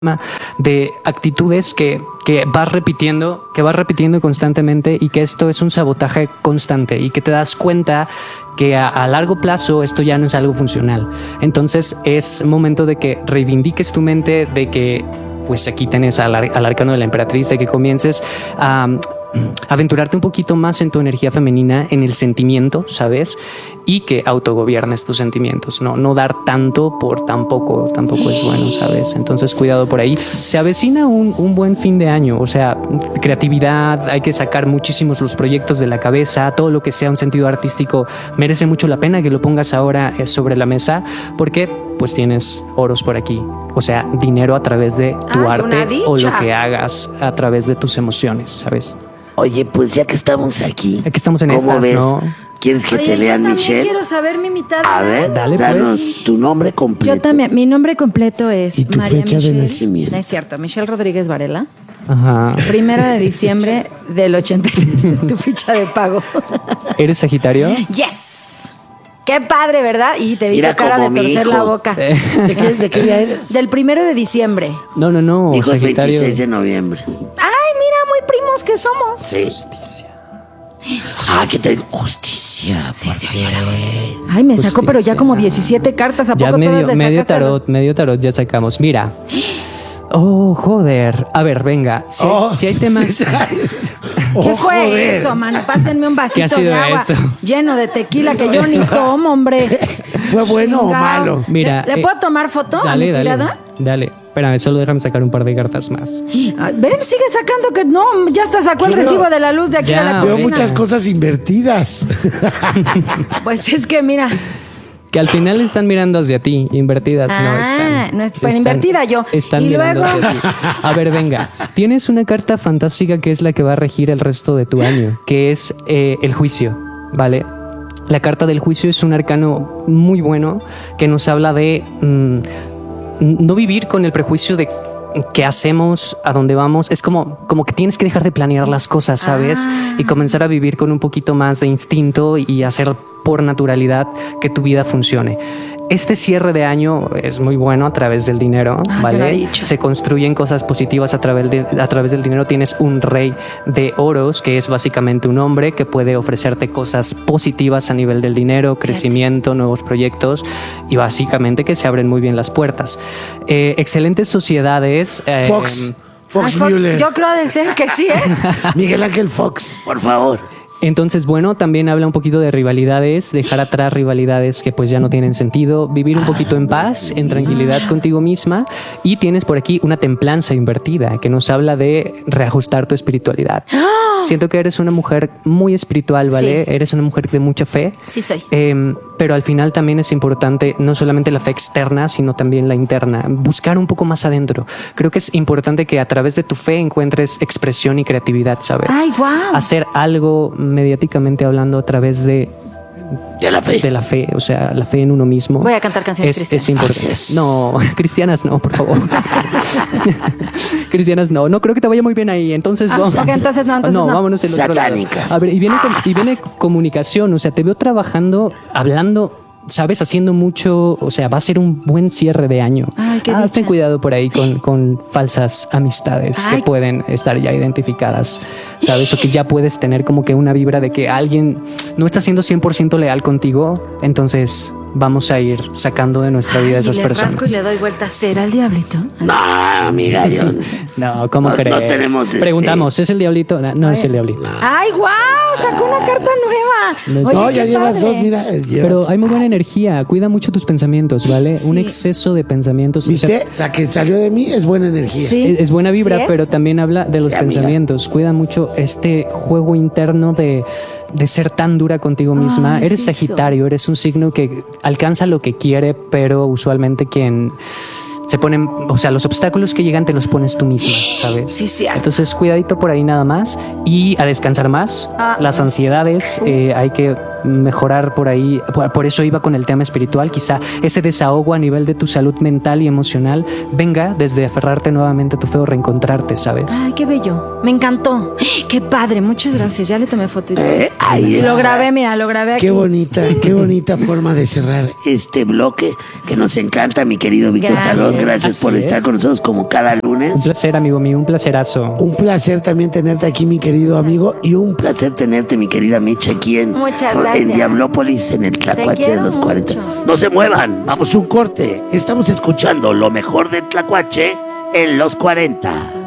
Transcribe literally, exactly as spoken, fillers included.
de actitudes que, que vas repitiendo, que vas repitiendo constantemente y que esto es un sabotaje constante y que te das cuenta que a, a largo plazo esto ya no es algo funcional. Entonces es momento de que reivindiques tu mente, de que pues aquí tenés al, al arcano de la emperatriz, de que comiences a um, aventurarte un poquito más en tu energía femenina, en el sentimiento, ¿sabes? Y que autogobiernes tus sentimientos, no, no dar tanto por tan poco, tampoco es bueno, ¿sabes? Entonces cuidado por ahí. Se avecina un, un buen fin de año, o sea, creatividad, hay que sacar muchísimos los proyectos de la cabeza, todo lo que sea un sentido artístico merece mucho la pena que lo pongas ahora sobre la mesa, porque pues tienes oros por aquí, o sea, dinero a través de tu Ay, arte o lo que hagas a través de tus emociones, ¿sabes? Oye, pues ya que estamos aquí, aquí estamos en ¿cómo estas, ves? ¿no? ¿Quieres que Oye, te lean, yo también Michelle? quiero saber mi mitad. A ver, dale, danos pues. tu nombre completo. Yo también. Mi nombre completo es ¿Y tu María fecha de Michelle. nacimiento? No es cierto, Michelle Rodríguez Varela. Ajá. Primero de diciembre del ochenta. Tu ficha de pago. ¿Eres Sagitario? Yes. Qué padre, ¿verdad? Y te vi Mira tu cara como de mi torcer hijo. la boca. ¿De qué, ¿De qué día eres? Del primero de diciembre. No, no, no, Mi hijo es Sagitario. veintiséis de noviembre. Ay, mira, muy primos que somos. Sí. Ah, que te justicia. Sí, se oye la justicia. Ay, me sacó, pero ya como diecisiete cartas. ¿A Ya poco medio, todas le medio sacaste a los- tarot, medio tarot ya sacamos. Mira. Oh, joder. A ver, venga. Si, Oh. hay, si hay temas. Oh, ¿Qué fue joder. eso, mano? Pásenme un ¿Qué ha vasito sido de agua eso? lleno de tequila que yo ni tomo, hombre. ¿Fue bueno o Chingao. malo? Mira, ¿Le, le eh, puedo tomar foto a Dale, mi dale. tirada? Dale. Espérame, solo déjame sacar un par de cartas más. Ah, ven, sigue sacando que no, ya hasta sacó el Yo recibo veo- de la luz de aquí Ya, de la Veo cocina. muchas cosas invertidas. Pues es que mira, Que al final están mirando hacia ti, invertidas no Ah, están. no es- pero Están- invertida yo. Están Y mirando luego- hacia ti. A ver, venga. Tienes una carta fantástica que es la que va a regir el resto de tu año, que es eh, el juicio, ¿vale? La carta del juicio es un arcano muy bueno que nos habla de mm, no vivir con el prejuicio de qué hacemos, a dónde vamos. Es como, como que tienes que dejar de planear las cosas, ¿sabes? Ah. Y comenzar a vivir con un poquito más de instinto y hacer por naturalidad que tu vida funcione. Este cierre de año es muy bueno a través del dinero, Ah, ¿vale? yo lo he dicho. Se construyen cosas positivas a través, de, a través del dinero. Tienes un rey de oros, que es básicamente un hombre que puede ofrecerte cosas positivas a nivel del dinero, crecimiento, nuevos proyectos y básicamente que se abren muy bien las puertas. Eh, excelentes sociedades. eh, Fox. Fox Ay, Fox, Mueller. yo creo de ser que sí, ¿eh? Miguel Ángel Fox, por favor. Entonces, bueno, también habla un poquito de rivalidades, dejar atrás rivalidades que pues ya no tienen sentido, vivir un poquito en paz, en tranquilidad contigo misma, y tienes por aquí una templanza invertida que nos habla de reajustar tu espiritualidad. Siento que eres una mujer muy espiritual, ¿vale? Sí. Eres una mujer de mucha fe. Sí soy. Eh, pero al final también es importante no solamente la fe externa, sino también la interna. Buscar un poco más adentro. Creo que es importante que a través de tu fe encuentres expresión y creatividad, ¿sabes? Ay, guau. Hacer algo mediáticamente hablando a través de, De la fe. de la fe, o sea, la fe en uno mismo. Voy a cantar canciones es, cristianas. es importante. Así es. No, cristianas no, por favor. Cristianas no. No creo que te vaya muy bien ahí. Entonces, Ah, vamos. ok, entonces no, entonces no. vámonos del otro lado. Satánicas. A ver, y viene, com- y viene comunicación. O sea, te veo trabajando, hablando, ¿sabes? Haciendo mucho. O sea, va a ser un buen cierre de año. Ay, qué Ah, dicha. ten cuidado por ahí con, con falsas amistades Ay. que pueden estar ya identificadas, ¿sabes? O que ya puedes tener como que una vibra de que alguien no está siendo cien por ciento leal contigo. Entonces, vamos a ir sacando de nuestra vida a Y esas le personas. rasco y le doy vuelta. ¿Será el diablito? No, amiga, yo. No, ¿cómo No- crees? no tenemos, este- Preguntamos, ¿es el diablito? No, no es el diablito. ¡Ay, guau! Sacó una carta nueva. No, Oye, No, qué ya llevas padre. dos, mira. eh, llevas- Pero hay muy buena energía. Cuida mucho tus pensamientos, ¿vale? Sí. Un exceso de pensamientos. O sea, ¿Viste? La que salió de mí es buena energía. Sí. es, es buena vibra, ¿Sí es? pero también habla de los Sí, amiga. pensamientos. Cuida mucho este juego interno de, de ser tan dura contigo misma. Ay, Eres sí, Sagitario, eres un signo que alcanza lo que quiere, pero usualmente quien se ponen, o sea, los obstáculos que llegan te los pones tú misma, ¿sabes? Sí, cierto. Entonces, cuidadito por ahí nada más y a descansar más. Ah. Las ansiedades, eh, hay que mejorar por ahí. Por, por eso iba con el tema espiritual. Quizá ese desahogo a nivel de tu salud mental y emocional venga desde aferrarte nuevamente a tu fe o reencontrarte, ¿sabes? Ay, qué bello. Me encantó. Qué padre. Muchas gracias. Ya le tomé foto y todo. Eh, ahí Lo está. grabé, mira, lo grabé aquí. Qué bonita, qué bonita forma de cerrar este bloque que nos encanta, mi querido Víctor Gracias. Talón. Gracias Así por es. estar con nosotros como cada lunes. Un placer, amigo mío, un placerazo. Un placer también tenerte aquí, mi querido amigo, y un placer tenerte, mi querida Micha, aquí en, Muchas en gracias. Diablópolis, en el Tlacuache de quiero los cuarenta. mucho. No se muevan, vamos un corte. Estamos escuchando lo mejor del Tlacuache en los cuarenta.